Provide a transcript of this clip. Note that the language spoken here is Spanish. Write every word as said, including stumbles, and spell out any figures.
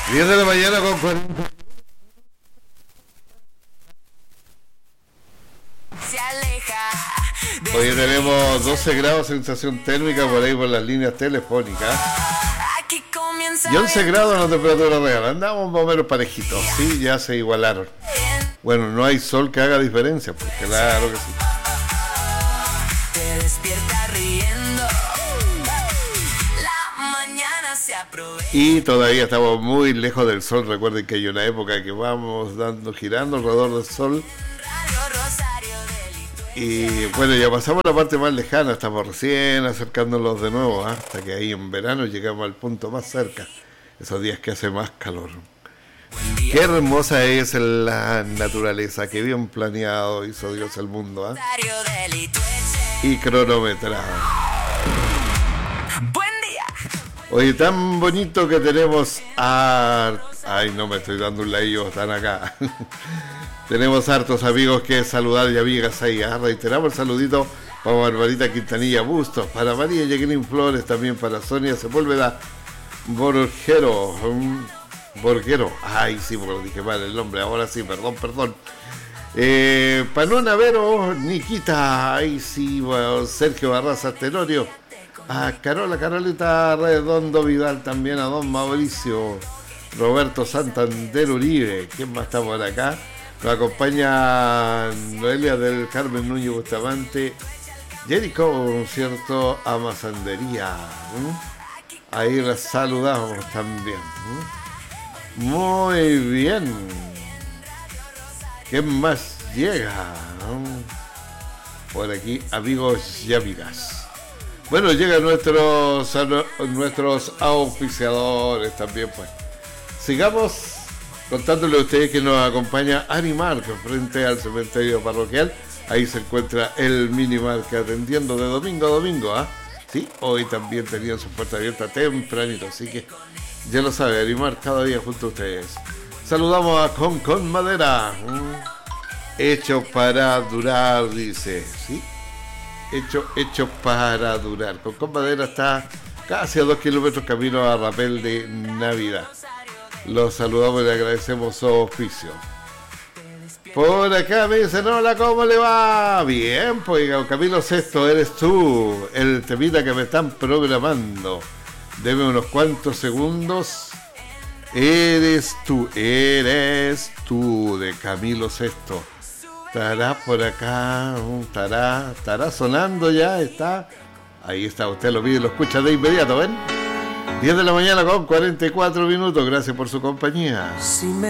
diez de la mañana con cuarenta. Se aleja. Hoy tenemos doce grados sensación térmica por ahí por las líneas telefónicas. Aquí comienza Y once grados la temperatura real. Andamos más o menos parejitos. Sí, ya se igualaron. Bueno, no hay sol que haga diferencia, pues claro que sí. Te despierta riendo. La mañana se aprovecha. Y todavía estamos muy lejos del sol. Recuerden que hay una época que vamos dando girando alrededor del sol. Y bueno, ya pasamos la parte más lejana, estamos recién acercándonos de nuevo, ¿eh? Hasta que ahí en verano llegamos al punto más cerca, esos días que hace más calor. Qué hermosa es la naturaleza, qué bien planeado hizo Dios el mundo, ¿eh? Y cronometrado. Buen día. Oye, tan bonito que tenemos a... Ay, no me estoy dando un laillo, están acá. Tenemos hartos amigos que saludar y amigas ahí. ¿eh? Reiteramos el saludito para Barbarita Quintanilla Bustos, para María Jacqueline Flores, también para Sonia Sepúlveda Borgero. Um, Borgero. Ay, sí, porque lo dije mal el nombre. Ahora sí, perdón, perdón. Eh, Panona Vero, Niquita. Ay, sí, bueno, Sergio Barraza Tenorio. A Carola, Carolita Redondo Vidal, también a Don Mauricio. Roberto Santander Uribe. ¿Quién más está por acá? Nos acompaña Noelia del Carmen Núñez Bustamante, Jericho, cierto, Amasandería. ¿Mm? Ahí la saludamos también. ¿Mm? Muy bien. ¿Quién más llega? ¿Mm? Por aquí, amigos y amigas. Bueno, llegan nuestros, nuestros auspiciadores también, pues. Sigamos contándole a ustedes que nos acompaña Animark frente al cementerio parroquial. Ahí se encuentra el Minimark atendiendo de domingo a domingo. ¿ah? Sí, hoy también tenían su puerta abierta tempranito, así que ya lo sabe, Animark cada día junto a ustedes. Saludamos a Con Con Madera, ¿Mm? hecho para durar, dice, ¿sí? Hecho, hecho para durar. Con Con Madera está casi a dos kilómetros camino a Rapel de Navidad. Los saludamos y le agradecemos su oficio. Por acá me dicen, hola, ¿cómo le va? Bien, pues Camilo Sesto, eres tú, el temita que me están programando. Deme unos cuantos segundos. Eres tú, eres tú, de Camilo Sesto. Estará por acá, estará, estará sonando ya, está. Ahí está, usted lo pide y lo escucha de inmediato, ¿ven? diez de la mañana con cuarenta y cuatro minutos. Gracias por su compañía.